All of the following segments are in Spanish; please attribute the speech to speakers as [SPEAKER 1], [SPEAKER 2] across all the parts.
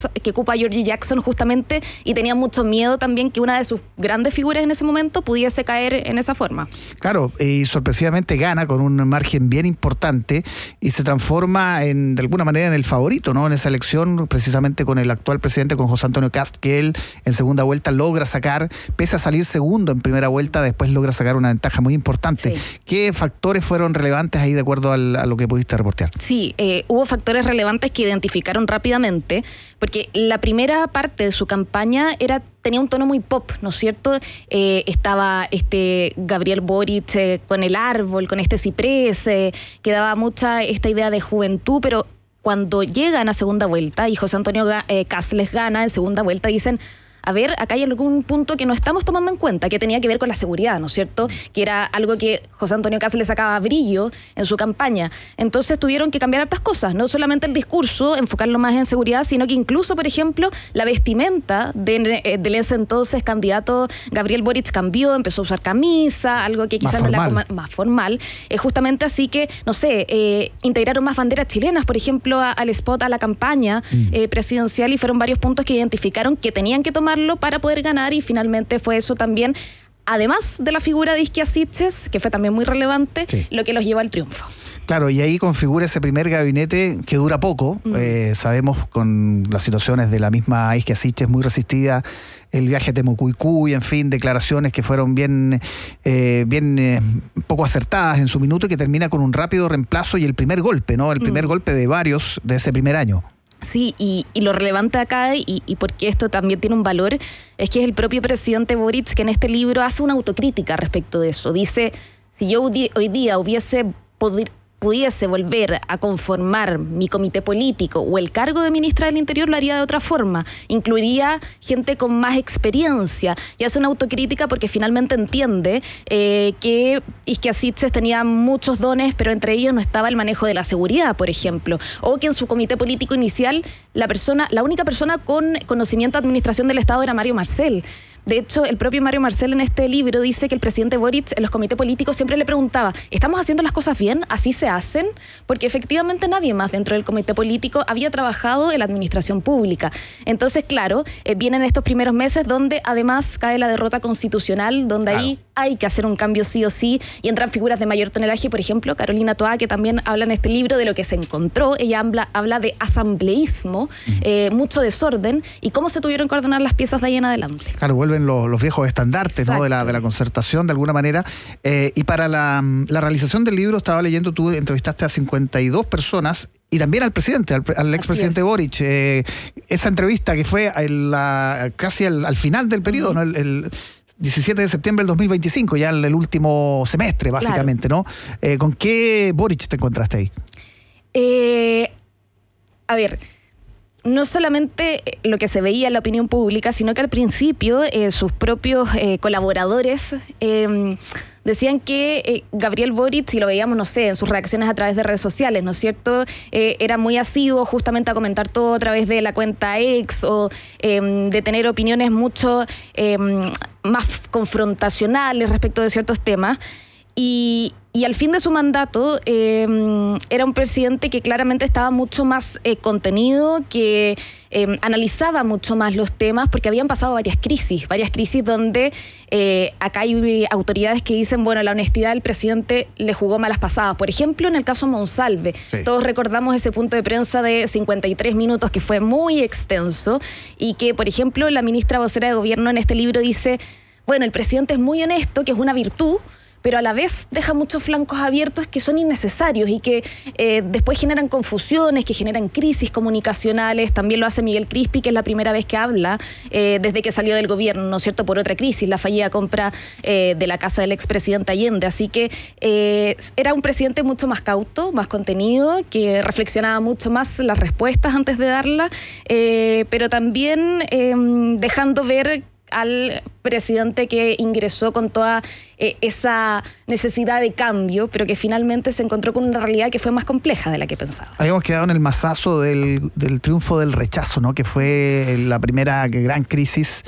[SPEAKER 1] que ocupa Georgie Jackson justamente, y tenía mucho miedo también que una de sus grandes figuras en ese momento pudiese caer en esa forma.
[SPEAKER 2] Claro, y sorpresivamente gana con un margen bien importante y se transforma de alguna manera en el favorito, ¿no? En esa elección, precisamente con el actual presidente, con José Antonio Kast, que él en segunda vuelta logra sacar, pese a salir segundo en primera vuelta, después logra sacar una ventaja muy importante. Sí. ¿Qué factores fueron relevantes ahí de acuerdo a lo que pudiste reportear?
[SPEAKER 1] Sí, hubo factores relevantes que identificaron rápidamente, porque la primera parte de su campaña tenía un tono muy pop, ¿no es cierto? Estaba Gabriel Boric con el árbol, con este ciprés, que daba mucha esta idea de juventud, pero cuando llegan a segunda vuelta y José Antonio Kast les gana en segunda vuelta, dicen: a ver, acá hay algún punto que no estamos tomando en cuenta, que tenía que ver con la seguridad, ¿no es cierto? Que era algo que José Antonio Kast le sacaba brillo en su campaña. Entonces tuvieron que cambiar hartas cosas, no solamente el discurso, enfocarlo más en seguridad, sino que incluso, por ejemplo, la vestimenta del ese entonces candidato Gabriel Boric cambió, empezó a usar camisa, algo que quizás no era más formal. Justamente así que, no sé, integraron más banderas chilenas, por ejemplo, al spot, a la campaña presidencial, y fueron varios puntos que identificaron que tenían que tomar para poder ganar, y finalmente fue eso también, además de la figura de Isquia Siches, que fue también muy relevante, sí, lo que los llevó al triunfo.
[SPEAKER 2] Claro, y ahí configura ese primer gabinete que dura poco. Sabemos con las situaciones de la misma Isquia Siches muy resistida, el viaje a Temucuicú, en fin, declaraciones que fueron bien poco acertadas en su minuto, y que termina con un rápido reemplazo y el primer golpe, ¿no? El primer golpe de varios de ese primer año.
[SPEAKER 1] Sí, y lo relevante acá, y porque esto también tiene un valor, es que es el propio presidente Boric que en este libro hace una autocrítica respecto de eso. Dice: si yo hoy día pudiese volver a conformar mi comité político o el cargo de ministra del Interior, lo haría de otra forma. Incluiría gente con más experiencia, y hace una autocrítica porque finalmente entiende que Isquia Siches tenía muchos dones, pero entre ellos no estaba el manejo de la seguridad, por ejemplo, o que en su comité político inicial la única persona con conocimiento de administración del Estado era Mario Marcel. De hecho, el propio Mario Marcel en este libro dice que el presidente Boric en los comités políticos siempre le preguntaba: ¿estamos haciendo las cosas bien? ¿Así se hacen? Porque efectivamente nadie más dentro del comité político había trabajado en la administración pública. Entonces, claro, vienen estos primeros meses donde además cae la derrota constitucional, donde ahí hay que hacer un cambio sí o sí, y entran figuras de mayor tonelaje, por ejemplo, Carolina Toá, que también habla en este libro de lo que se encontró. Ella habla de asambleísmo, mucho desorden, y cómo se tuvieron que ordenar las piezas de ahí en adelante.
[SPEAKER 2] Claro, vuelven los viejos estandartes, ¿no? de la concertación, de alguna manera. Y para la realización del libro, estaba leyendo, tú entrevistaste a 52 personas, y también al presidente, al expresidente Boric. Esa entrevista que fue casi al final del periodo, ¿no? El 17 de septiembre del 2025, ya en el último semestre, básicamente, claro. ¿No? ¿Con qué Boric te encontraste ahí?
[SPEAKER 1] A ver, no solamente lo que se veía en la opinión pública, sino que al principio sus propios colaboradores decían que Gabriel Boric, si lo veíamos, no sé, en sus reacciones a través de redes sociales, ¿no es cierto?, era muy asiduo justamente a comentar todo a través de la cuenta X, o de tener opiniones mucho más confrontacionales respecto de ciertos temas. Y al fin de su mandato era un presidente que claramente estaba mucho más contenido, que analizaba mucho más los temas, porque habían pasado varias crisis donde acá hay autoridades que dicen, bueno, la honestidad del presidente le jugó malas pasadas. Por ejemplo, en el caso Monsalve, sí, todos recordamos ese punto de prensa de 53 minutos que fue muy extenso, y que, por ejemplo, la ministra vocera de gobierno en este libro dice, bueno, el presidente es muy honesto, que es una virtud, pero a la vez deja muchos flancos abiertos que son innecesarios y que después generan confusiones, que generan crisis comunicacionales. También lo hace Miguel Crispi, que es la primera vez que habla desde que salió del gobierno, ¿no es cierto?, por otra crisis, la fallida compra de la casa del expresidente Allende. Así que era un presidente mucho más cauto, más contenido, que reflexionaba mucho más las respuestas antes de darlas, pero también dejando ver al presidente que ingresó con toda esa necesidad de cambio, pero que finalmente se encontró con una realidad que fue más compleja de la que pensaba.
[SPEAKER 2] Habíamos quedado en el mazazo del triunfo del rechazo, ¿no?, que fue la primera gran crisis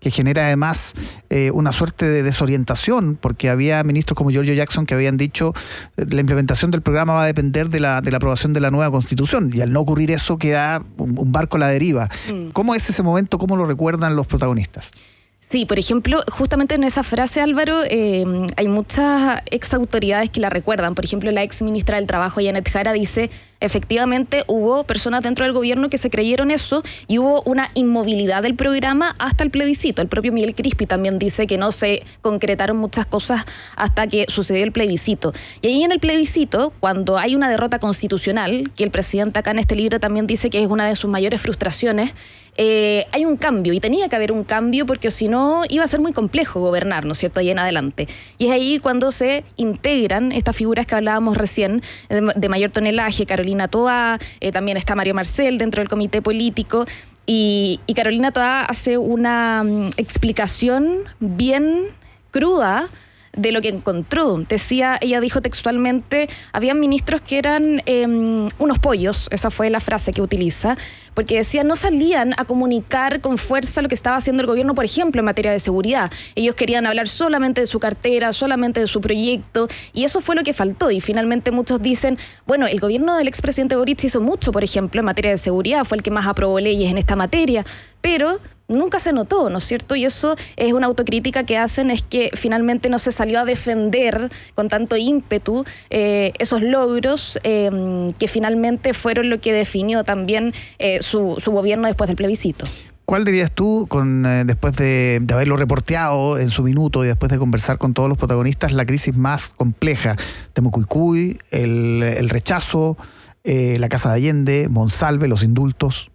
[SPEAKER 2] que genera además una suerte de desorientación, porque había ministros como Giorgio Jackson que habían dicho la implementación del programa va a depender de la aprobación de la nueva Constitución, y al no ocurrir eso queda un barco a la deriva. ¿Cómo es ese momento? ¿Cómo lo recuerdan los protagonistas?
[SPEAKER 1] Sí, por ejemplo, justamente en esa frase, Álvaro, hay muchas exautoridades que la recuerdan. Por ejemplo, la ex ministra del Trabajo, Janet Jara, dice, efectivamente hubo personas dentro del gobierno que se creyeron eso y hubo una inmovilidad del programa hasta el plebiscito. El propio Miguel Crispi también dice que no se concretaron muchas cosas hasta que sucedió el plebiscito. Y ahí en el plebiscito, cuando hay una derrota constitucional, que el presidente acá en este libro también dice que es una de sus mayores frustraciones, hay un cambio, y tenía que haber un cambio porque si no iba a ser muy complejo gobernar, ¿no es cierto?, ahí en adelante. Y es ahí cuando se integran estas figuras que hablábamos recién, de mayor tonelaje, Carolina Toá, también está Mario Marcel dentro del comité político, y Carolina Toá hace una explicación bien cruda de lo que encontró. Ella dijo textualmente, habían ministros que eran unos pollos, esa fue la frase que utiliza, porque decía, no salían a comunicar con fuerza lo que estaba haciendo el gobierno, por ejemplo, en materia de seguridad. Ellos querían hablar solamente de su cartera, solamente de su proyecto, y eso fue lo que faltó. Y finalmente muchos dicen, bueno, el gobierno del expresidente Boric hizo mucho, por ejemplo, en materia de seguridad, fue el que más aprobó leyes en esta materia, pero nunca se notó, ¿no es cierto? Y eso es una autocrítica que hacen, es que finalmente no se salió a defender con tanto ímpetu esos logros que finalmente fueron lo que definió también su gobierno después del plebiscito.
[SPEAKER 2] ¿Cuál dirías tú, después de haberlo reporteado en su minuto y después de conversar con todos los protagonistas, la crisis más compleja? Temucuicui, el rechazo, la Casa de Allende, Monsalve, los indultos.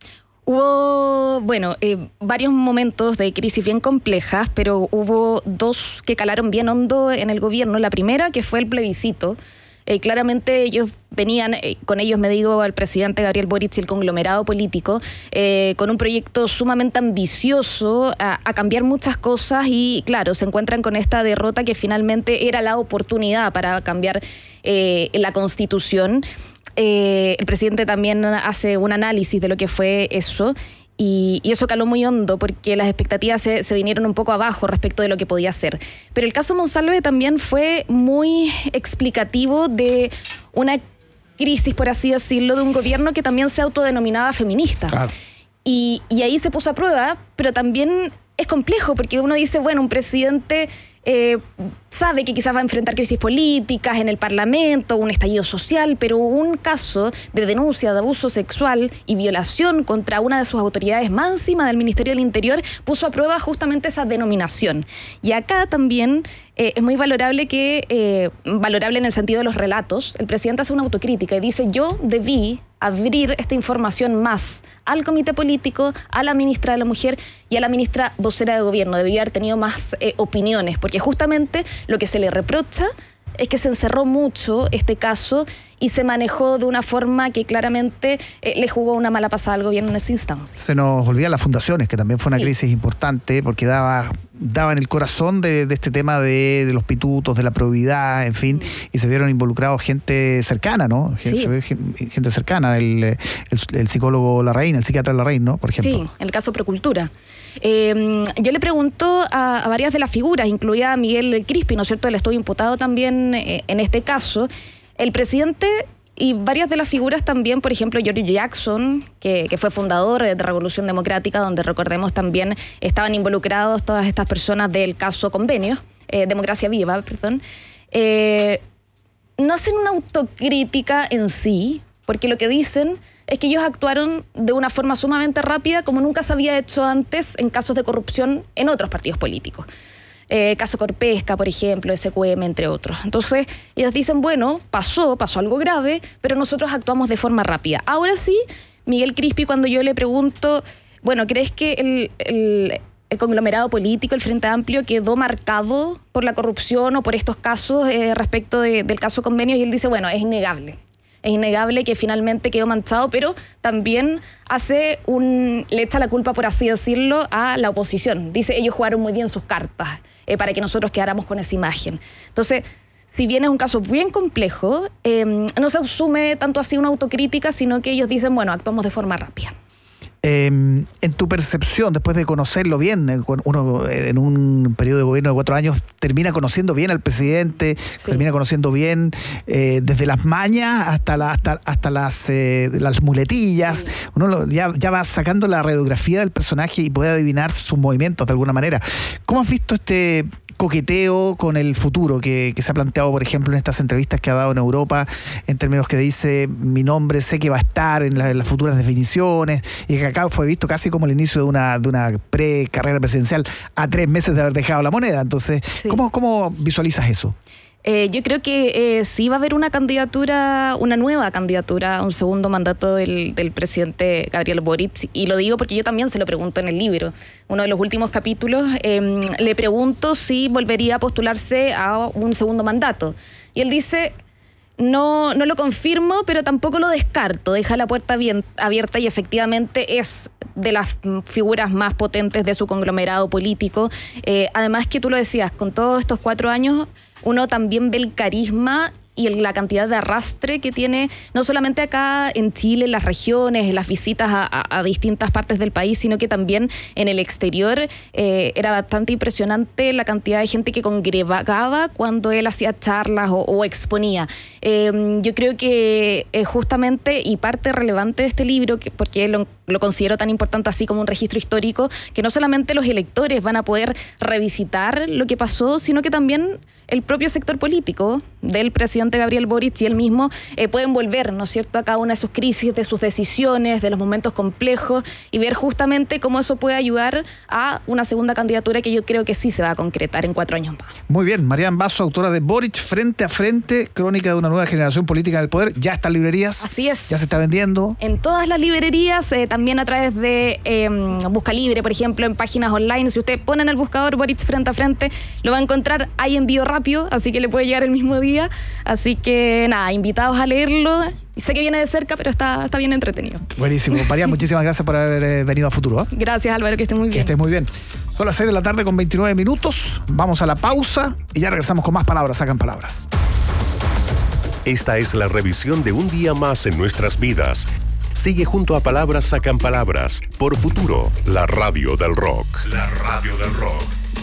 [SPEAKER 1] Hubo, varios momentos de crisis bien complejas, pero hubo dos que calaron bien hondo en el gobierno. La primera, que fue el plebiscito. Claramente ellos venían, con ellos me digo al presidente Gabriel Boric y el conglomerado político, con un proyecto sumamente ambicioso a cambiar muchas cosas, y claro, se encuentran con esta derrota que finalmente era la oportunidad para cambiar la Constitución. El presidente también hace un análisis de lo que fue eso, y eso caló muy hondo porque las expectativas se vinieron un poco abajo respecto de lo que podía ser. Pero el caso Monsalve también fue muy explicativo de una crisis, por así decirlo, de un gobierno que también se autodenominaba feminista. Claro. Y ahí se puso a prueba, pero también es complejo porque uno dice, bueno, un presidente sabe que quizás va a enfrentar crisis políticas en el Parlamento, un estallido social, pero un caso de denuncia de abuso sexual y violación contra una de sus autoridades máximas del Ministerio del Interior puso a prueba justamente esa denominación. Y acá también es muy valorable valorable en el sentido de los relatos. El presidente hace una autocrítica y dice, yo debí abrir esta información más al comité político, a la ministra de la Mujer y a la ministra vocera de gobierno. Debía haber tenido más opiniones, porque justamente lo que se le reprocha es que se encerró mucho este caso y se manejó de una forma que claramente le jugó una mala pasada al gobierno en esa instancia. Se nos olvidan las fundaciones, que también fue una crisis importante, porque daba en el corazón de este tema de los pitutos, de la probidad, en fin, y se vieron involucrados gente cercana, ¿no? Gente cercana, el psicólogo Larraín, el psiquiatra Larraín, ¿no? Por ejemplo. Sí, el caso Procultura. Yo le pregunto a varias de las figuras, incluida a Miguel Crispi, ¿no es cierto? El estuvo imputado también en este caso. El presidente y varias de las figuras también, por ejemplo, Giorgio Jackson, que fue fundador de Revolución Democrática, donde recordemos también estaban involucrados todas estas personas del caso Convenio, Democracia Viva, perdón, no hacen una autocrítica en sí, porque lo que dicen es que ellos actuaron de una forma sumamente rápida, como nunca se había hecho antes en casos de corrupción en otros partidos políticos. Caso Corpesca, por ejemplo, SQM, entre otros. Entonces, ellos dicen, bueno, pasó algo grave, pero nosotros actuamos de forma rápida. Ahora sí, Miguel Crispi, cuando yo le pregunto, bueno, ¿crees que el conglomerado político, el Frente Amplio, quedó marcado por la corrupción o por estos casos respecto del caso Convenio? Y él dice, bueno, es innegable. Es innegable que finalmente quedó manchado, pero también le echa la culpa, por así decirlo, a la oposición. Dice, ellos jugaron muy bien sus cartas para que nosotros quedáramos con esa imagen. Entonces, si bien es un caso bien complejo, no se asume tanto así una autocrítica, sino que ellos dicen, bueno, actuamos de forma rápida.
[SPEAKER 2] En tu percepción, después de conocerlo bien, uno en un periodo de gobierno de 4 años termina conociendo bien al presidente, termina conociendo bien desde las mañas hasta las muletillas. Uno ya va sacando la radiografía del personaje y puede adivinar sus movimientos de alguna manera. ¿Cómo has visto este coqueteo con el futuro que se ha planteado, por ejemplo, en estas entrevistas que ha dado en Europa, en términos que dice, mi nombre sé que va a estar en las futuras definiciones, y que acá fue visto casi como el inicio de una pre-carrera presidencial a 3 meses de haber dejado la moneda? Entonces, ¿cómo visualizas eso?
[SPEAKER 1] Yo creo que sí va a haber una nueva candidatura a un segundo mandato del presidente Gabriel Boric, y lo digo porque yo también se lo pregunto en el libro. Uno de los últimos capítulos le pregunto si volvería a postularse a un segundo mandato, y él dice: no lo confirmo, pero tampoco lo descarto, deja la puerta bien abierta, y efectivamente es de las figuras más potentes de su conglomerado político. Además, que tú lo decías, con todos estos 4 años uno también ve el carisma y la cantidad de arrastre que tiene, no solamente acá en Chile, en las regiones, en las visitas a distintas partes del país, sino que también en el exterior. Era bastante impresionante la cantidad de gente que congregaba cuando él hacía charlas o exponía. Yo creo que justamente, y parte relevante de este libro, porque lo considero tan importante así como un registro histórico, que no solamente los electores van a poder revisitar lo que pasó, sino que también el propio sector político del presidente Gabriel Boric y él mismo pueden volver, ¿no es cierto?, a cada una de sus crisis, de sus decisiones, de los momentos complejos, y ver justamente cómo eso puede ayudar a una segunda candidatura que yo creo que sí se va a concretar en 4 años más.
[SPEAKER 2] Muy bien, Marian Basso, autora de Boric Frente a Frente, crónica de una nueva generación política del poder. Ya está en librerías.
[SPEAKER 1] Así es.
[SPEAKER 2] Ya se está vendiendo.
[SPEAKER 1] En todas las librerías, también a través de Busca Libre, por ejemplo, en páginas online. Si usted pone en el buscador Boric Frente a Frente, lo va a encontrar. Hay envío rápido, así que le puede llegar el mismo día. Así que nada, invitados a leerlo. Sé que viene de cerca, pero está bien entretenido.
[SPEAKER 2] Buenísimo. Marian, muchísimas gracias por haber venido a Futuro.
[SPEAKER 1] Gracias, Álvaro, que esté muy bien.
[SPEAKER 2] Que estés muy bien. Son las 6 de la tarde con 29 minutos. Vamos a la pausa y ya regresamos con más Palabras Sacan Palabras.
[SPEAKER 3] Esta es la revisión de un día más en nuestras vidas. Sigue junto a Palabras Sacan Palabras por Futuro, la radio del rock. La radio del rock.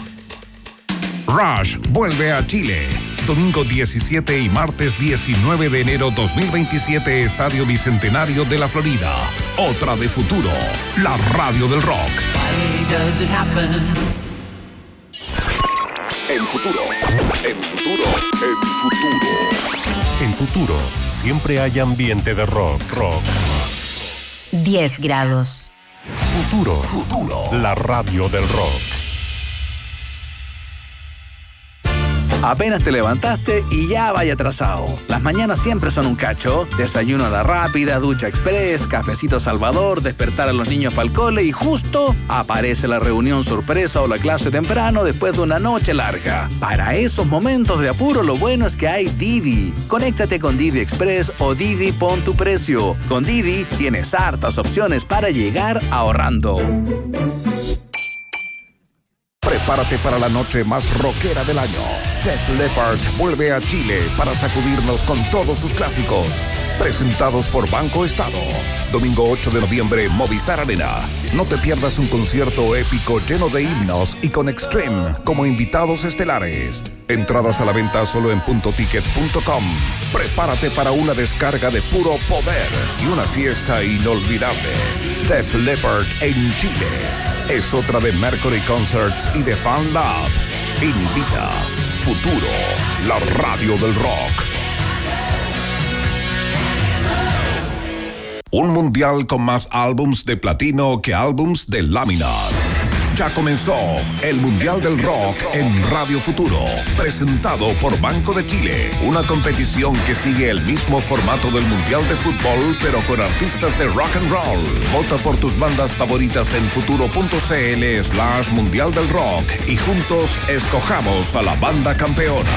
[SPEAKER 4] Rush vuelve a Chile. Domingo 17 y martes 19 de enero 2027, Estadio Bicentenario de la Florida. Otra de Futuro, la radio del rock.
[SPEAKER 3] En Futuro, en Futuro, en Futuro. En Futuro, siempre hay ambiente de rock.
[SPEAKER 5] 10 grados.
[SPEAKER 3] Futuro, la radio del rock.
[SPEAKER 6] Apenas te levantaste y ya vaya atrasado. Las mañanas siempre son un cacho. Desayuno a la rápida, ducha express, cafecito Salvador, despertar a los niños para el cole y justo aparece la reunión sorpresa o la clase temprano después de una noche larga. Para esos momentos de apuro, lo bueno es que hay Didi. Conéctate con Didi Express o Didi Pon tu Precio. Con Didi tienes hartas opciones para llegar ahorrando.
[SPEAKER 4] Prepárate para la noche más rockera del año. Def Leppard vuelve a Chile para sacudirnos con todos sus clásicos. Presentados por Banco Estado. Domingo 8 de noviembre, Movistar Arena. No te pierdas un concierto épico lleno de himnos y con Extreme como invitados estelares. Entradas a la venta solo en puntoticket.com. Prepárate para una descarga de puro poder y una fiesta inolvidable. Def Leppard en Chile. Es otra de Mercury Concerts y de Fan Lab. Invita Futuro, la radio del rock. Un mundial con más álbums de platino que álbums de lámina. Ya comenzó el Mundial del Rock en Radio Futuro, presentado por Banco de Chile. Una competición que sigue el mismo formato del Mundial de Fútbol, pero con artistas de rock and roll. Vota por tus bandas favoritas en futuro.cl/Mundial del Rock y juntos escojamos a la banda campeona.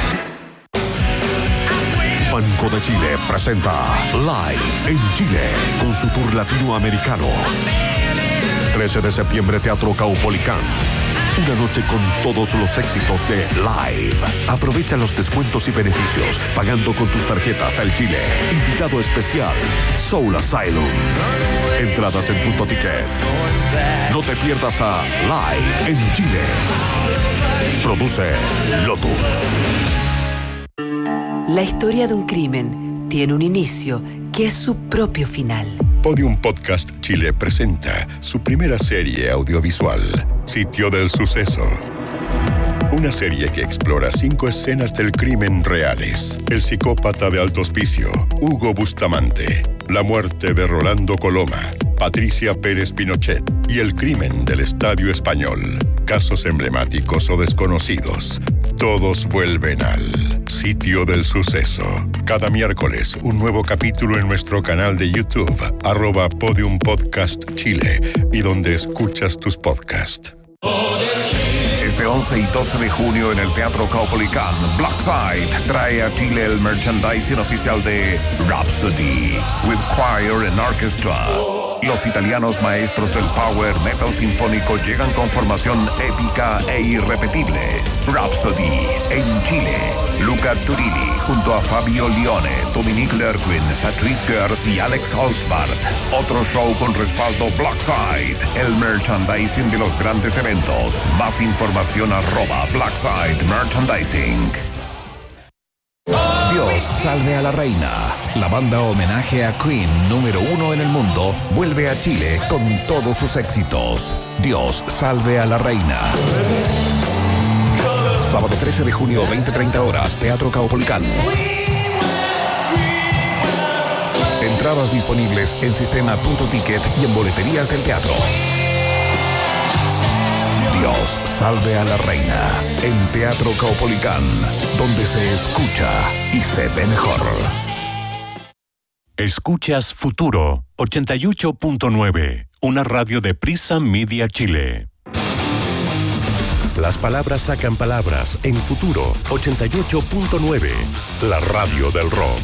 [SPEAKER 3] Banco de Chile presenta Live en Chile con su tour latinoamericano. 13 de septiembre, Teatro Caupolicán.
[SPEAKER 4] Una noche con todos los éxitos de Live. Aprovecha los descuentos y beneficios pagando con tus tarjetas del Chile. Invitado especial, Soul Asylum. Entradas en Punto Ticket. No te pierdas a Live en Chile. Produce Lotus.
[SPEAKER 5] La historia de un crimen tiene un inicio que es su propio final.
[SPEAKER 3] Podium Podcast Chile presenta su primera serie audiovisual, Sitio del Suceso. Una serie que explora 5 escenas del crimen reales. El psicópata de Alto Hospicio, Hugo Bustamante. La muerte de Rolando Coloma, Patricia Pérez Pinochet. Y el crimen del Estadio Español. Casos emblemáticos o desconocidos. Todos vuelven al Sitio del Suceso. Cada miércoles, un nuevo capítulo en nuestro canal de YouTube, @Podium Podcast Chile, y donde escuchas tus podcasts.
[SPEAKER 4] Este 11 y 12 de junio en el Teatro Caupolicán, Blackside trae a Chile el merchandising oficial de Rhapsody, with choir and orchestra. Los italianos maestros del power metal sinfónico llegan con formación épica e irrepetible. Rhapsody en Chile. Luca Turilli junto a Fabio Lione, Dominique Lerquin, Patrice Gers y Alex Holzbart. Otro show con respaldo Blackside, el merchandising de los grandes eventos. Más información @Blackside Merchandising. Dios salve a la reina. La banda homenaje a Queen número 1 en el mundo vuelve a Chile con todos sus éxitos. Dios salve a la reina. Sábado 13 de junio, 20:30 horas, Teatro Caupolicán. Entradas disponibles en sistema Punto Ticket y en boleterías del teatro. Dios salve a la reina en Teatro Caupolicán, donde se escucha y se ve mejor.
[SPEAKER 3] Escuchas Futuro 88.9, una radio de Prisa Media Chile. Las palabras sacan palabras en Futuro 88.9, la radio del rock.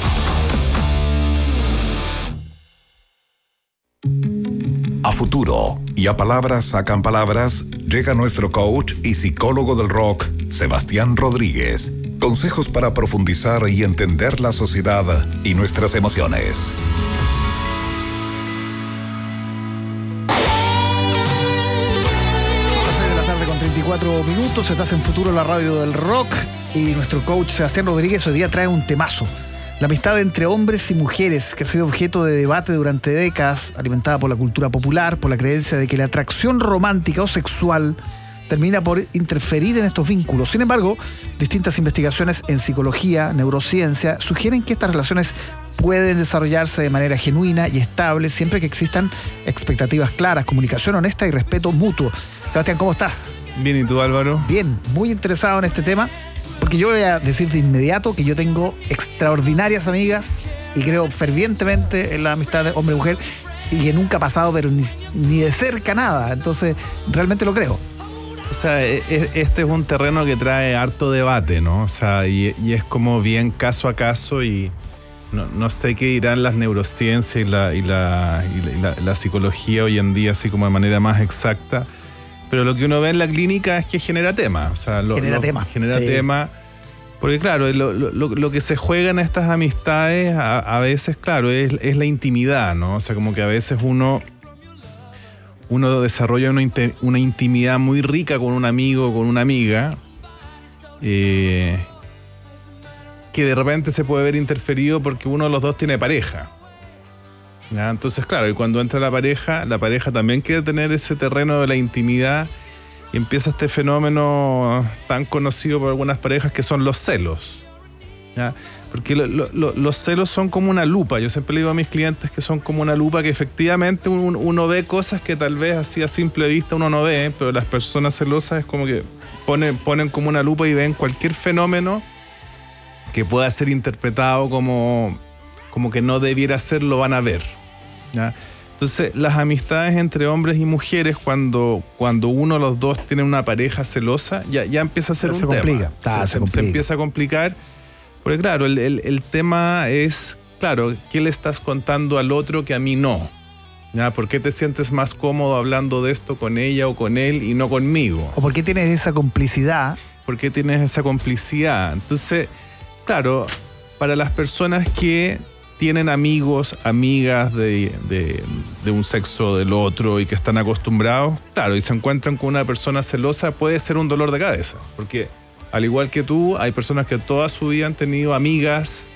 [SPEAKER 4] A Futuro y a Palabras sacan palabras, llega nuestro coach y psicólogo del rock, Sebastián Rodríguez. Consejos para profundizar y entender la sociedad y nuestras emociones.
[SPEAKER 2] Son las 6 de la tarde con 34 minutos. Estás en Futuro, la radio del rock. Y nuestro coach Sebastián Rodríguez hoy día trae un temazo. La amistad entre hombres y mujeres, que ha sido objeto de debate durante décadas, alimentada por la cultura popular, por la creencia de que la atracción romántica o sexual termina por interferir en estos vínculos. Sin embargo, distintas investigaciones en psicología, neurociencia, sugieren que estas relaciones pueden desarrollarse de manera genuina y estable siempre que existan expectativas claras, comunicación honesta y respeto mutuo. Sebastián, ¿cómo estás?
[SPEAKER 7] Bien, ¿y tú, Álvaro?
[SPEAKER 2] Bien, muy interesado en este tema, porque yo voy a decir de inmediato que yo tengo extraordinarias amigas y creo fervientemente en la amistad de hombre-mujer y que nunca ha pasado, pero ni de cerca nada. Entonces, realmente lo creo.
[SPEAKER 7] O sea, este es un terreno que trae harto debate, ¿no? O sea, y es como bien caso a caso y no sé qué dirán las neurociencias y la psicología hoy en día, así como de manera más exacta. Pero lo que uno ve en la clínica es que genera tema. O sea, genera
[SPEAKER 2] sí.
[SPEAKER 7] tema. Porque claro, lo que se juega en estas amistades a veces, claro, es la intimidad, ¿no? O sea, como que a veces uno desarrolla una intimidad muy rica con un amigo o con una amiga, que de repente se puede ver interferido porque uno de los dos tiene pareja. ¿Ya? Entonces, claro, y cuando entra la pareja también quiere tener ese terreno de la intimidad y empieza este fenómeno tan conocido por algunas parejas que son los celos. ¿Ya? Porque los celos son como una lupa. Yo siempre le digo a mis clientes que son como una lupa, que efectivamente uno ve cosas que tal vez así a simple vista uno no ve, pero las personas celosas es como que ponen como una lupa y ven cualquier fenómeno que pueda ser interpretado como que no debiera ser, lo van a ver. ¿Ya? Entonces, las amistades entre hombres y mujeres, cuando uno de los dos tiene una pareja celosa, ya empieza a ser un tema. Se empieza a complicar. Porque claro, el tema es, claro, ¿qué le estás contando al otro que a mí no? ¿Ya? ¿Por qué te sientes más cómodo hablando de esto con ella o con él y no conmigo?
[SPEAKER 2] ¿O por qué tienes esa complicidad?
[SPEAKER 7] ¿Por qué tienes esa complicidad? Entonces, claro, para las personas que tienen amigos, amigas de un sexo o del otro y que están acostumbrados, claro, y se encuentran con una persona celosa, puede ser un dolor de cabeza. Porque al igual que tú, hay personas que toda su vida han tenido amigas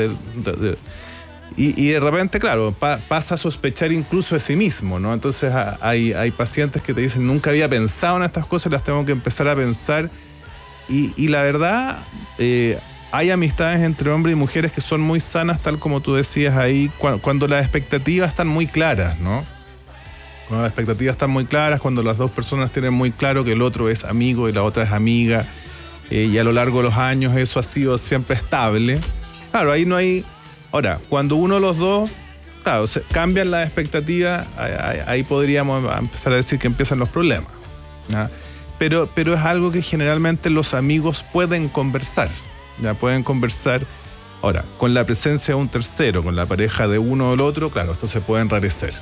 [SPEAKER 7] y de repente, claro, pasa a sospechar incluso de sí mismo, ¿no? Entonces hay pacientes que te dicen, nunca había pensado en estas cosas, las tengo que empezar a pensar. Y la verdad, hay amistades entre hombres y mujeres que son muy sanas, tal como tú decías ahí, cuando las expectativas están muy claras, ¿no? Cuando las expectativas están muy claras, cuando las dos personas tienen muy claro que el otro es amigo y la otra es amiga, y a lo largo de los años eso ha sido siempre estable. Claro, ahí no hay... Ahora, cuando uno de los dos, claro, cambian las expectativas, ahí podríamos empezar a decir que empiezan los problemas, ¿no? Pero es algo que generalmente los amigos pueden conversar. Ya pueden conversar. Ahora, con la presencia de un tercero, con la pareja de uno o del otro, claro, esto se puede enrarecer.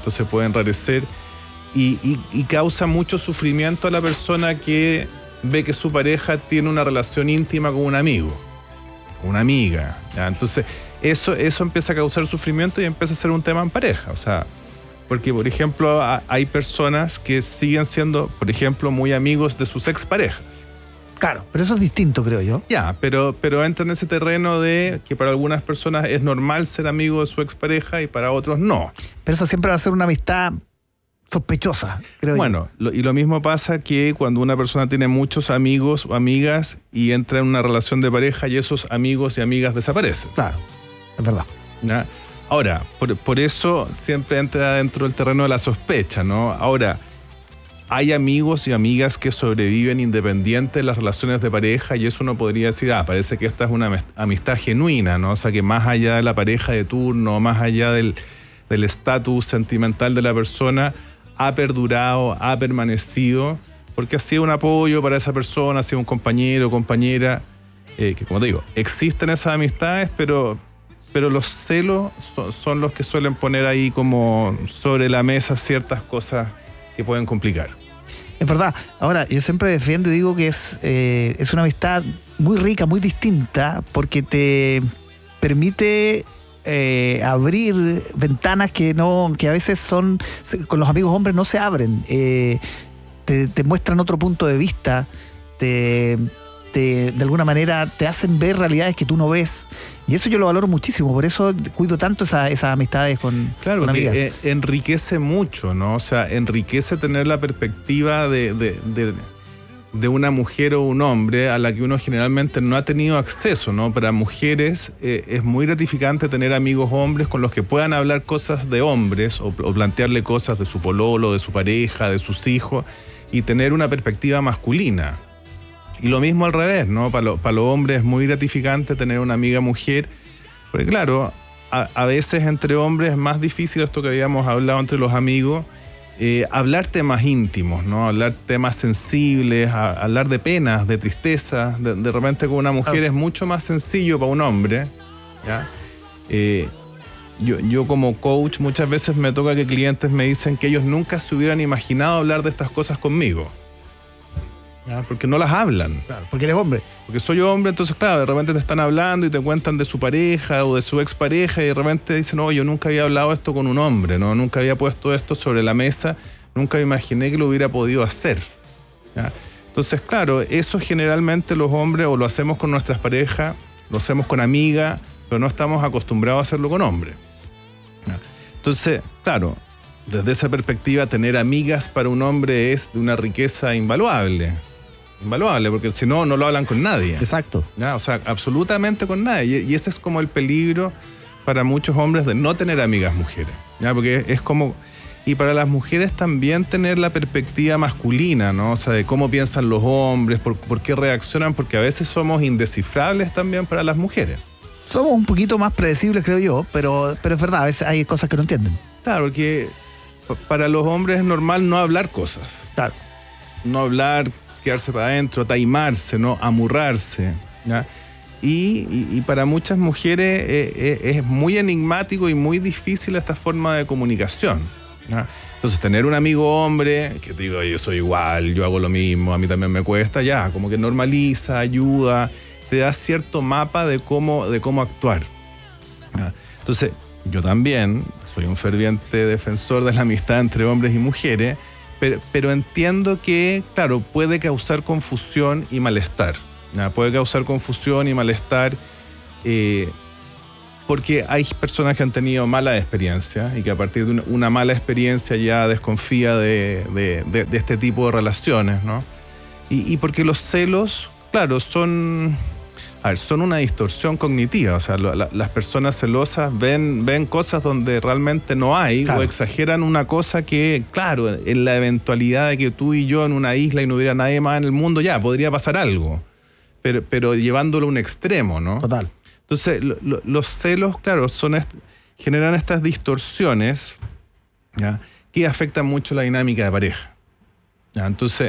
[SPEAKER 7] Y causa mucho sufrimiento a la persona que ve que su pareja tiene una relación íntima con un amigo, una amiga. ¿Ya? Entonces, eso empieza a causar sufrimiento y empieza a ser un tema en pareja. O sea, porque, por ejemplo, hay personas que siguen siendo, por ejemplo, muy amigos de sus exparejas.
[SPEAKER 2] Claro, pero eso es distinto, creo yo.
[SPEAKER 7] Ya, pero entra en ese terreno de que para algunas personas es normal ser amigo de su expareja y para otros no.
[SPEAKER 2] Pero eso siempre va a ser una amistad sospechosa, creo yo.
[SPEAKER 7] Bueno, y lo mismo pasa que cuando una persona tiene muchos amigos o amigas y entra en una relación de pareja y esos amigos y amigas desaparecen.
[SPEAKER 2] Claro, es verdad.
[SPEAKER 7] ¿Ya? Ahora, por eso siempre entra dentro del terreno de la sospecha, ¿no? Ahora, hay amigos y amigas que sobreviven independientes de las relaciones de pareja y eso uno podría decir, parece que esta es una amistad genuina, ¿no? O sea, que más allá de la pareja de turno, más allá del estatus sentimental de la persona, ha perdurado, ha permanecido, porque ha sido un apoyo para esa persona, ha sido un compañero o compañera, que como te digo, existen esas amistades, pero los celos son los que suelen poner ahí como sobre la mesa ciertas cosas que pueden complicar.
[SPEAKER 2] Es verdad. Ahora, yo siempre defiendo y digo que es una amistad muy rica, muy distinta, porque te permite abrir ventanas que a veces con los amigos hombres no se abren. Te muestran otro punto de vista, de alguna manera te hacen ver realidades que tú no ves. Y eso yo lo valoro muchísimo, por eso cuido tanto esas amistades con amigas.
[SPEAKER 7] Claro, enriquece mucho, ¿no? O sea, enriquece tener la perspectiva de una mujer o un hombre a la que uno generalmente no ha tenido acceso, ¿no? Para mujeres es muy gratificante tener amigos hombres con los que puedan hablar cosas de hombres o plantearle cosas de su pololo, de su pareja, de sus hijos y tener una perspectiva masculina. Y lo mismo al revés, ¿no? Para los hombres es muy gratificante tener una amiga mujer, porque claro, a veces entre hombres es más difícil esto que habíamos hablado entre los amigos, hablar temas íntimos, ¿no? Hablar temas sensibles, hablar de penas, de tristeza. De repente con una mujer es mucho más sencillo para un hombre, ¿ya? Yo como coach muchas veces me toca que clientes me dicen que ellos nunca se hubieran imaginado hablar de estas cosas conmigo. ¿Ya? Porque no las hablan.
[SPEAKER 2] Claro, porque eres hombre.
[SPEAKER 7] Porque soy hombre, entonces claro, de repente te están hablando y te cuentan de su pareja o de su expareja y de repente dicen, no, yo nunca había hablado esto con un hombre, ¿no? Nunca había puesto esto sobre la mesa, nunca me imaginé que lo hubiera podido hacer. ¿Ya? Entonces, claro, eso generalmente los hombres o lo hacemos con nuestras parejas, lo hacemos con amigas, pero no estamos acostumbrados a hacerlo con hombres. ¿Ya? Entonces, claro, desde esa perspectiva, tener amigas para un hombre es de una riqueza invaluable. Invaluable, porque si no, no lo hablan con nadie.
[SPEAKER 2] Exacto.
[SPEAKER 7] ¿Ya? O sea, absolutamente con nadie. Y ese es como el peligro para muchos hombres de no tener amigas mujeres. ¿Ya? Porque es como... Y para las mujeres también tener la perspectiva masculina, ¿no? O sea, de cómo piensan los hombres, por qué reaccionan, porque a veces somos indescifrables también para las mujeres.
[SPEAKER 2] Somos un poquito más predecibles, creo yo, pero es verdad, a veces hay cosas que no entienden.
[SPEAKER 7] Claro, porque para los hombres es normal no hablar cosas.
[SPEAKER 2] Claro.
[SPEAKER 7] No hablar, quedarse para adentro, taimarse, ¿no? Amurrarse, ¿ya? Y para muchas mujeres es muy enigmático y muy difícil esta forma de comunicación. ¿ya? Entonces, tener un amigo hombre que te digo, yo soy igual, yo hago lo mismo, a mí también me cuesta, ya, como que normaliza, ayuda, te da cierto mapa de cómo actuar. ¿Ya? Entonces, yo también soy un ferviente defensor de la amistad entre hombres y mujeres, pero entiendo que, claro, puede causar confusión y malestar. ¿Ya? Puede causar confusión y malestar porque hay personas que han tenido malas experiencias y que a partir de una mala experiencia ya desconfía de este tipo de relaciones, ¿no? Y porque los celos, claro, son una distorsión cognitiva. O sea, las personas celosas ven cosas donde realmente no hay, claro, o exageran una cosa que, claro, en la eventualidad de que tú y yo en una isla y no hubiera nadie más en el mundo, ya, podría pasar algo. Pero llevándolo a un extremo, ¿no?
[SPEAKER 2] Total.
[SPEAKER 7] Entonces, los celos, claro, generan estas distorsiones, ¿ya?, que afectan mucho la dinámica de pareja. ¿Ya? Entonces,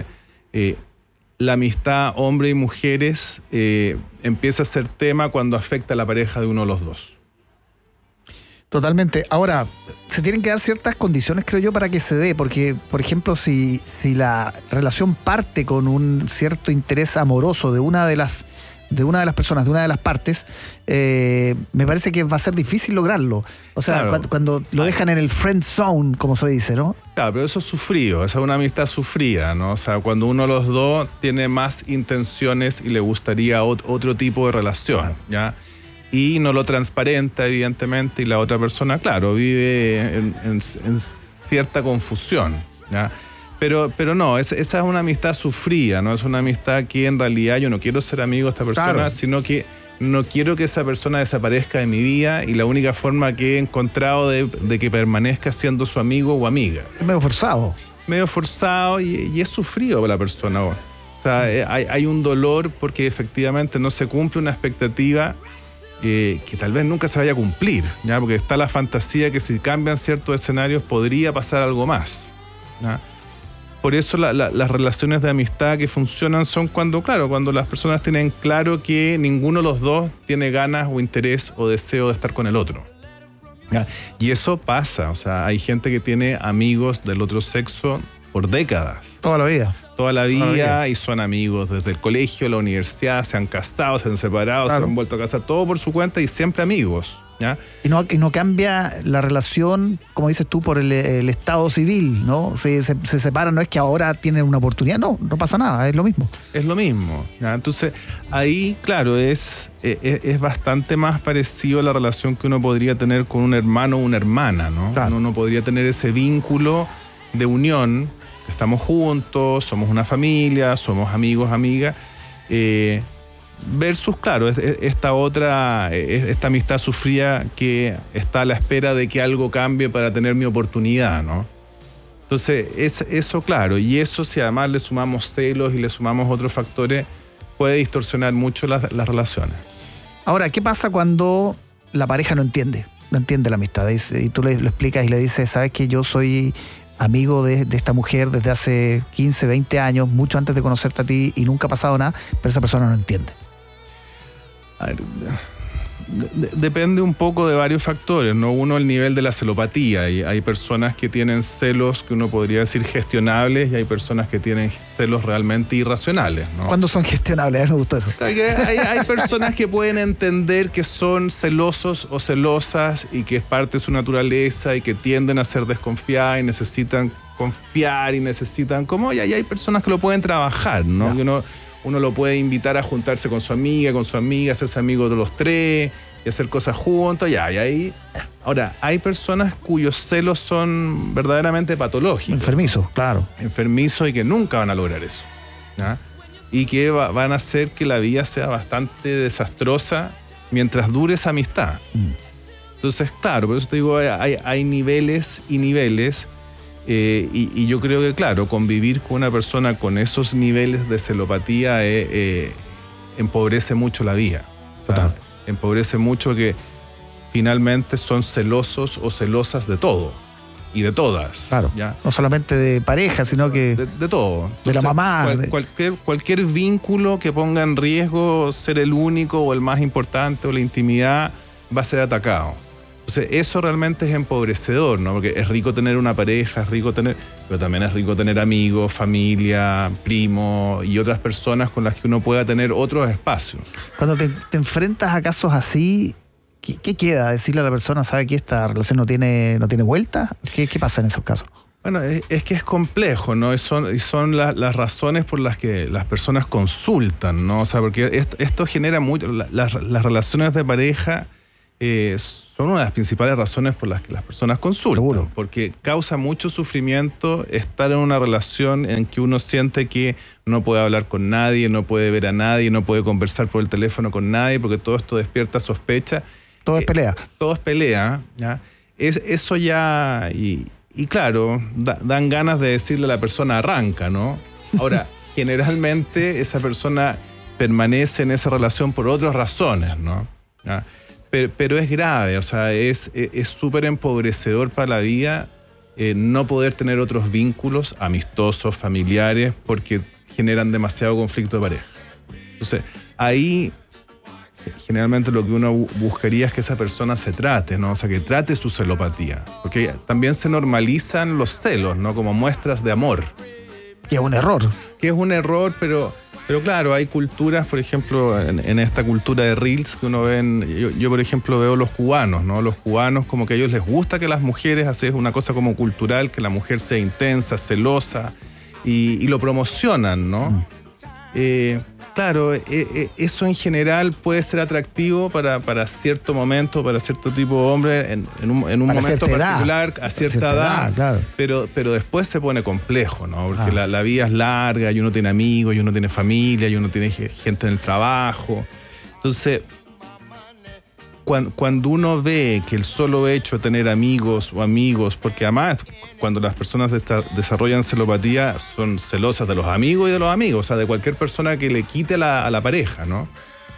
[SPEAKER 7] la amistad hombre y mujeres empieza a ser tema cuando afecta a la pareja de uno de los dos.
[SPEAKER 2] Totalmente. Ahora, se tienen que dar ciertas condiciones, creo yo, para que se dé, porque, por ejemplo, si la relación parte con un cierto interés amoroso de una de las personas, de una de las partes, me parece que va a ser difícil lograrlo. O sea, claro, cuando lo dejan en el friend zone, como se dice, ¿no?
[SPEAKER 7] Claro, pero eso es sufrido, esa es una amistad sufrida, ¿no? O sea, cuando uno de los dos tiene más intenciones y le gustaría otro tipo de relación, claro, ¿ya? Y no lo transparenta, evidentemente, y la otra persona, claro, vive en cierta confusión, ¿ya? Pero no, esa es una amistad sufrida, ¿no? Es una amistad que en realidad yo no quiero ser amigo de esta persona, claro, sino que no quiero que esa persona desaparezca de mi vida y la única forma que he encontrado de que permanezca siendo su amigo o amiga.
[SPEAKER 2] Es medio forzado.
[SPEAKER 7] Medio forzado y es sufrido para la persona. O sea, hay un dolor porque efectivamente no se cumple una expectativa que tal vez nunca se vaya a cumplir, ¿ya? Porque está la fantasía que si cambian ciertos escenarios podría pasar algo más, ¿ya? Por eso las relaciones de amistad que funcionan son cuando las personas tienen claro que ninguno de los dos tiene ganas o interés o deseo de estar con el otro. ¿Ya? Y eso pasa, o sea, hay gente que tiene amigos del otro sexo por décadas.
[SPEAKER 2] Toda la vida.
[SPEAKER 7] Y son amigos desde el colegio, la universidad, se han casado, se han separado, claro, se han vuelto a casar, todo por su cuenta y siempre amigos. ¿Ya?
[SPEAKER 2] Y no cambia la relación, como dices tú, por el estado civil, ¿no? Se separan, no es que ahora tienen una oportunidad, no pasa nada, es lo mismo.
[SPEAKER 7] Es lo mismo, ¿ya? Entonces, ahí, claro, es bastante más parecido a la relación que uno podría tener con un hermano o una hermana, ¿no? Claro. Uno podría tener ese vínculo de unión, estamos juntos, somos una familia, somos amigos, amigas, versus, claro, esta amistad sufrida que está a la espera de que algo cambie para tener mi oportunidad, ¿no? Entonces, eso, claro, y eso si además le sumamos celos y le sumamos otros factores, puede distorsionar mucho las relaciones.
[SPEAKER 2] Ahora, ¿qué pasa cuando la pareja no entiende la amistad? Y tú lo explicas y le dices, ¿sabes que yo soy amigo de esta mujer desde hace 15, 20 años, mucho antes de conocerte a ti y nunca ha pasado nada, pero esa persona no entiende?
[SPEAKER 7] A ver, depende un poco de varios factores, ¿no? Uno, el nivel de la celopatía. Y hay personas que tienen celos que uno podría decir gestionables y hay personas que tienen celos realmente irracionales, ¿no?
[SPEAKER 2] ¿Cuándo son gestionables? A mí me gustó eso.
[SPEAKER 7] Hay personas que pueden entender que son celosos o celosas y que es parte de su naturaleza y que tienden a ser desconfiadas y necesitan confiar y necesitan... Y hay personas que lo pueden trabajar, ¿no? Y uno lo puede invitar a juntarse con su amiga, hacerse amigo de los tres y hacer cosas juntos, y ahí. Ahora, hay personas cuyos celos son verdaderamente patológicos.
[SPEAKER 2] Enfermizos, claro.
[SPEAKER 7] Enfermizos y que nunca van a lograr eso, ¿ya? Y que van a hacer que la vida sea bastante desastrosa mientras dure esa amistad. Entonces, claro, por eso te digo, hay niveles y niveles. Y yo creo que, claro, convivir con una persona con esos niveles de celopatía empobrece mucho la vida. O sea, empobrece mucho que finalmente son celosos o celosas de todo y de todas.
[SPEAKER 2] Claro, ¿ya? No solamente de pareja, sino que...
[SPEAKER 7] De todo. Entonces,
[SPEAKER 2] de la mamá.
[SPEAKER 7] Cualquier vínculo que ponga en riesgo ser el único o el más importante o la intimidad va a ser atacado. Entonces, eso realmente es empobrecedor, ¿no? Porque es rico tener una pareja, pero también es rico tener amigos, familia, primos y otras personas con las que uno pueda tener otros espacios.
[SPEAKER 2] Cuando te enfrentas a casos así, ¿qué queda? ¿Decirle a la persona, sabe que esta relación no tiene vuelta? ¿Qué pasa en esos casos?
[SPEAKER 7] Bueno, es que es complejo, ¿no? Y son las razones por las que las personas consultan, ¿no? O sea, porque esto genera mucho. Las relaciones de pareja son una de las principales razones por las que las personas consultan.
[SPEAKER 2] Seguro.
[SPEAKER 7] Porque causa mucho sufrimiento estar en una relación en que uno siente que no puede hablar con nadie, no puede ver a nadie, no puede conversar por el teléfono con nadie, porque todo esto despierta sospecha.
[SPEAKER 2] Todo es pelea.
[SPEAKER 7] Todo es pelea, ¿ya? Eso ya... Y claro, dan ganas de decirle a la persona arranca, ¿no? Ahora, generalmente esa persona permanece en esa relación por otras razones, ¿no? ¿Ya? Pero es grave, o sea, es súper empobrecedor para la vida no poder tener otros vínculos amistosos, familiares, porque generan demasiado conflicto de pareja. Entonces, ahí generalmente lo que uno buscaría es que esa persona se trate, ¿no? O sea, que trate su celopatía. Porque también se normalizan los celos, ¿no? Como muestras de amor.
[SPEAKER 2] Que es un error.
[SPEAKER 7] Que es un error, pero claro, hay culturas, por ejemplo, en esta cultura de Reels que uno ve, yo por ejemplo veo los cubanos, ¿no? Los cubanos como que a ellos les gusta que las mujeres, así es una cosa como cultural, que la mujer sea intensa, celosa, y lo promocionan, ¿no? Claro, eso en general puede ser atractivo para cierto momento, para cierto tipo de hombre, en un momento particular, a cierta edad,
[SPEAKER 2] claro.
[SPEAKER 7] pero después se pone complejo, ¿no? Porque la vida es larga, y uno tiene amigos, y uno tiene familia, y uno tiene gente en el trabajo. Entonces, cuando uno ve que el solo hecho de tener amigos, porque además cuando las personas desarrollan celopatía son celosas de los amigos y de los amigos, o sea, de cualquier persona que le quite a la pareja, ¿no?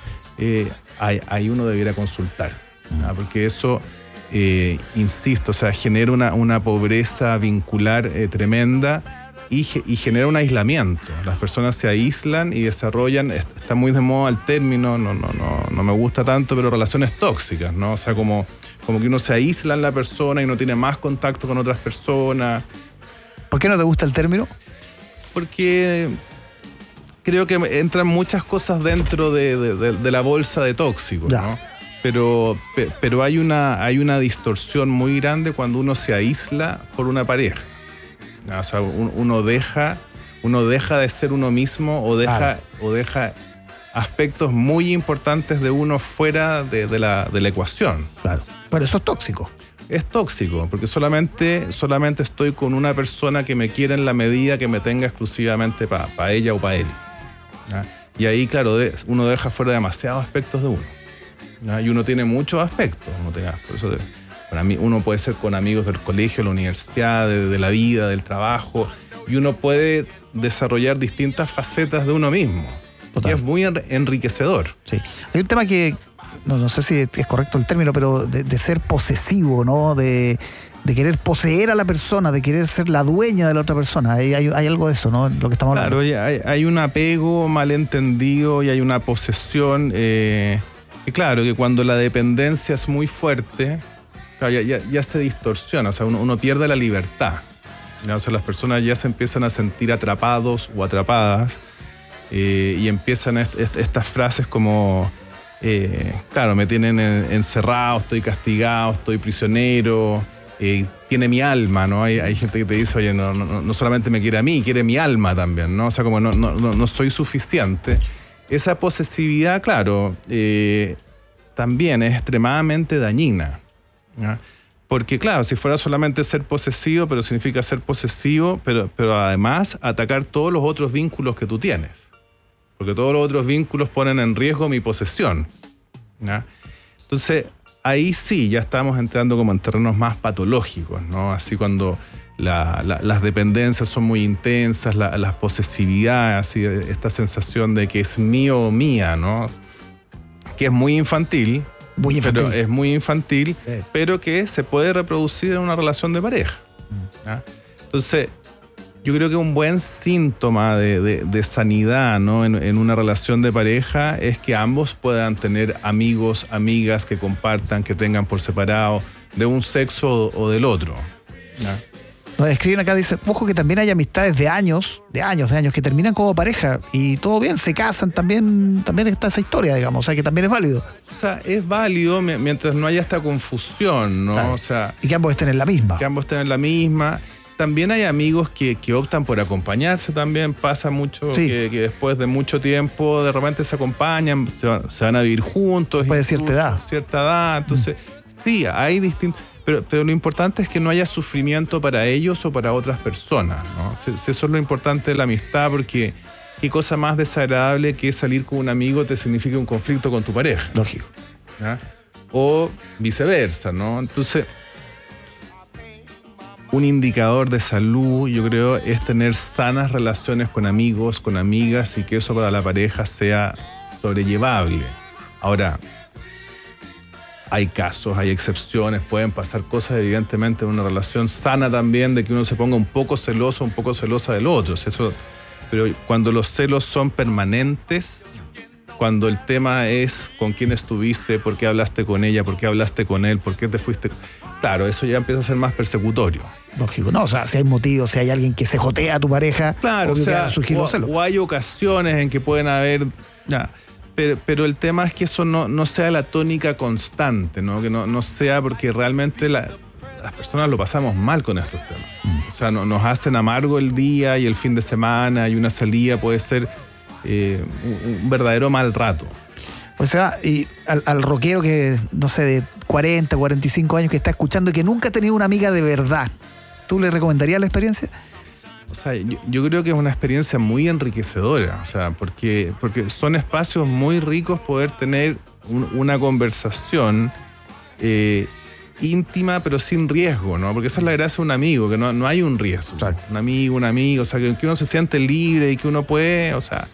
[SPEAKER 7] Ahí uno debiera consultar, ¿no? Porque eso, insisto, o sea, genera una pobreza vincular tremenda y genera un aislamiento. Las personas se aíslan y desarrollan, está muy de moda el término, no me gusta tanto, pero relaciones tóxicas, ¿no? O sea, como que uno se aísla en la persona y no tiene más contacto con otras personas.
[SPEAKER 2] ¿Por qué no te gusta el término?
[SPEAKER 7] Porque creo que entran muchas cosas dentro de la bolsa de tóxicos, ¿no? Pero hay una distorsión muy grande cuando uno se aísla por una pareja. O sea, uno deja de ser uno mismo o deja aspectos muy importantes de uno fuera de la ecuación.
[SPEAKER 2] Claro. Pero eso es tóxico.
[SPEAKER 7] Es tóxico, porque solamente estoy con una persona que me quiere en la medida que me tenga exclusivamente para ella o para él, ¿ya? Y ahí, claro, uno deja fuera demasiados aspectos de uno, ¿ya? Y uno tiene muchos aspectos. Por eso para mí uno puede ser con amigos del colegio, la universidad, de la vida, del trabajo, y uno puede desarrollar distintas facetas de uno mismo. Total. Y es muy enriquecedor.
[SPEAKER 2] Sí. Hay un tema que, no sé si es correcto el término, pero de ser posesivo, ¿no? De querer poseer a la persona, de querer ser la dueña de la otra persona. Hay algo de eso, ¿no? Lo que estamos hablando.
[SPEAKER 7] Claro, hay un apego malentendido y hay una posesión. Que claro, que cuando la dependencia es muy fuerte, claro, ya se distorsiona, o sea, uno pierde la libertad, ¿no? O sea, las personas ya se empiezan a sentir atrapados o atrapadas, y empiezan estas frases como, claro, me tienen encerrado, estoy castigado, estoy prisionero, tiene mi alma, ¿no? Hay gente que te dice, oye, no solamente me quiere a mí, quiere mi alma también, ¿no? O sea, como no soy suficiente. Esa posesividad, claro, también es extremadamente dañina, ¿ya? Porque claro, si fuera solamente ser posesivo, pero significa ser posesivo, pero además atacar todos los otros vínculos que tú tienes. Porque todos los otros vínculos ponen en riesgo mi posesión, ¿ya? Entonces, ahí sí, ya estamos entrando como en terrenos más patológicos, ¿no? Así cuando las dependencias son muy intensas, la posesividad, así, esta sensación de que es mío o mía, ¿no? Que es muy infantil. Pero es muy infantil, sí. Pero que se puede reproducir en una relación de pareja, ¿ya? Entonces, yo creo que un buen síntoma de sanidad, ¿no? en una relación de pareja es que ambos puedan tener amigos, amigas que compartan, que tengan por separado de un sexo o del otro. ¿Ya?
[SPEAKER 2] Nos escriben acá, dice, ojo que también hay amistades de años, que terminan como pareja y todo bien, se casan, también está esa historia, digamos, o sea que también es válido.
[SPEAKER 7] O sea, es válido mientras no haya esta confusión, ¿no?
[SPEAKER 2] Claro.
[SPEAKER 7] O sea,
[SPEAKER 2] y que ambos estén en la misma.
[SPEAKER 7] Que ambos estén en la misma. También hay amigos que optan por acompañarse también. Pasa mucho que después de mucho tiempo de repente se acompañan, se van a vivir juntos.
[SPEAKER 2] Después de cierta edad.
[SPEAKER 7] Entonces, sí, hay distintos... Pero lo importante es que no haya sufrimiento para ellos o para otras personas, ¿no? Eso es lo importante de la amistad, porque qué cosa más desagradable que salir con un amigo te signifique un conflicto con tu pareja.
[SPEAKER 2] Lógico.
[SPEAKER 7] ¿Ya? O viceversa, ¿no? Entonces, un indicador de salud, yo creo, es tener sanas relaciones con amigos, con amigas, y que eso para la pareja sea sobrellevable. Ahora, hay casos, hay excepciones, pueden pasar cosas evidentemente en una relación sana también, de que uno se ponga un poco celoso, un poco celosa del otro. Pero cuando los celos son permanentes, cuando el tema es con quién estuviste, por qué hablaste con ella, por qué hablaste con él, por qué te fuiste... Claro, eso ya empieza a ser más persecutorio.
[SPEAKER 2] Lógico, no, o sea, si hay motivos, si hay alguien que se jotea a tu pareja,
[SPEAKER 7] claro, o hay ocasiones en que pueden haber... Ya, pero el tema es que eso no sea la tónica constante, ¿no? Que no sea, porque realmente las personas lo pasamos mal con estos temas. O sea, nos hacen amargo el día y el fin de semana, y una salida puede ser un verdadero mal rato.
[SPEAKER 2] O sea, y al rockero que, no sé, de 40, 45 años que está escuchando y que nunca ha tenido una amiga de verdad, ¿tú le recomendarías la experiencia?
[SPEAKER 7] O sea, yo creo que es una experiencia muy enriquecedora, o sea, porque son espacios muy ricos poder tener una conversación íntima, pero sin riesgo, ¿no? Porque esa es la gracia de un amigo, que no hay un riesgo.
[SPEAKER 2] Exacto.
[SPEAKER 7] Un amigo, o sea, que uno se siente libre y que uno puede, o sea...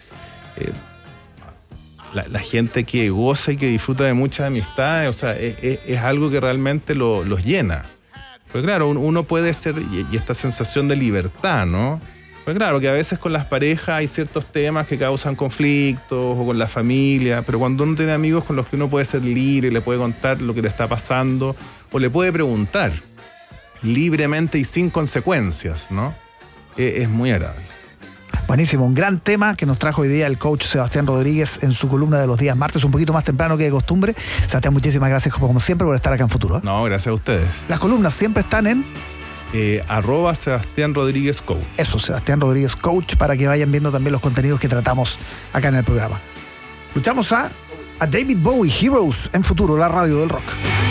[SPEAKER 7] La gente que goza y que disfruta de muchas amistades, o sea, es algo que realmente los llena. Pues claro, uno puede ser, y esta sensación de libertad, ¿no? Pues claro, que a veces con las parejas hay ciertos temas que causan conflictos, o con la familia, pero cuando uno tiene amigos con los que uno puede ser libre, le puede contar lo que le está pasando, o le puede preguntar libremente y sin consecuencias, ¿no? Es muy agradable.
[SPEAKER 2] Buenísimo, un gran tema que nos trajo hoy día el coach Sebastián Rodríguez en su columna de los días martes, un poquito más temprano que de costumbre. Sebastián, muchísimas gracias como siempre por estar acá en Futuro.
[SPEAKER 7] No, gracias a ustedes.
[SPEAKER 2] Las columnas siempre están en...
[SPEAKER 7] @Sebastián Rodríguez Coach.
[SPEAKER 2] Eso, Sebastián Rodríguez Coach, para que vayan viendo también los contenidos que tratamos acá en el programa. Escuchamos a David Bowie, Heroes, en Futuro, la radio del rock.